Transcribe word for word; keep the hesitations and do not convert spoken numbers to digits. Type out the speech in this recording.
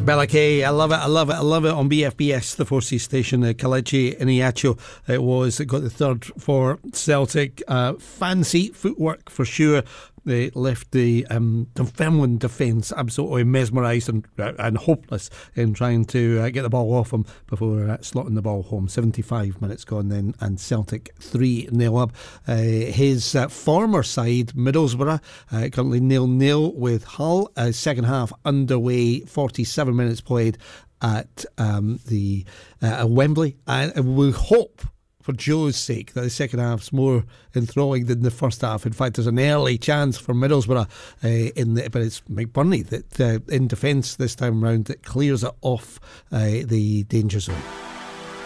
Bella Kay, I love it, I love it, I love it on B F B S, the Four Seas station. uh, Kelechi Iheanacho, it was, it got the third for Celtic. Uh, fancy footwork for sure. They left the um, Dunfermline defence absolutely mesmerised and, uh, and hopeless in trying to uh, get the ball off him before uh, slotting the ball home. seventy-five minutes gone then, and Celtic three nil up. Uh, his uh, former side, Middlesbrough, uh, currently nil nil with Hull. Uh, second half underway, forty-seven minutes played at um, the uh, Wembley. And we hope, for Joe's sake, that the second half's more enthralling than the first half. In fact, there's an early chance for Middlesbrough, uh, in the, but it's McBurney that uh, in defence this time round that clears it off uh, the danger zone.